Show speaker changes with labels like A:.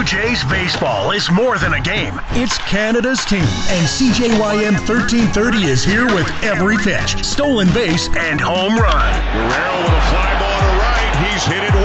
A: Jays baseball is more than a game. It's Canada's team, and CJYM 1330 is here with every pitch, stolen base, and home run.
B: Guerrero with a fly ball to right. He's hit it